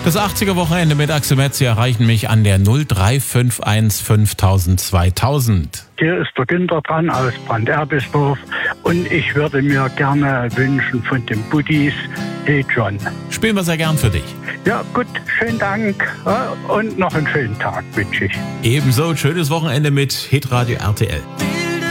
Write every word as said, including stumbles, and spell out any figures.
Das achtziger-Wochenende mit Axel Metz. Sie erreichen mich an der null drei fünf eins fünftausend zweitausend. Hier ist der Günther dran aus Brand-Erbisdorf und ich würde mir gerne wünschen von den Buddies, Hey John. Spielen wir sehr gern für dich. Ja gut, schönen Dank und noch einen schönen Tag wünsche ich. Ebenso, schönes Wochenende mit Hitradio R T L.